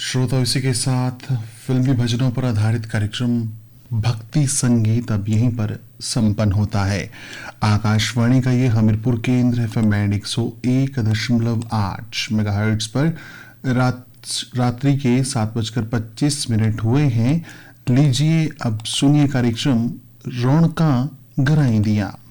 श्रोता, इसी के साथ फिल्मी भजनों पर आधारित कार्यक्रम भक्ति संगीत अब यहीं पर संपन्न होता है। आकाशवाणी का ये हमीरपुर केंद्र FM बैंड 101.8 मेगाहर्ट्ज पर रात्रि के 7:25 हुए हैं। लीजिए अब सुनिए कार्यक्रम रौनका गराई दिया।